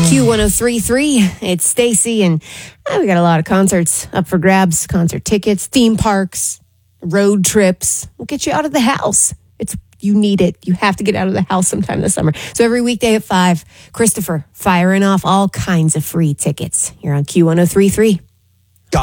Q1033. It's Stacy, and we got a lot of concerts up for grabs. Concert tickets, theme parks, road trips. We'll get you out of the house. You need it. You have to get out of the house sometime this summer. So every weekday at 5, Christopher firing off all kinds of free tickets here on Q1033.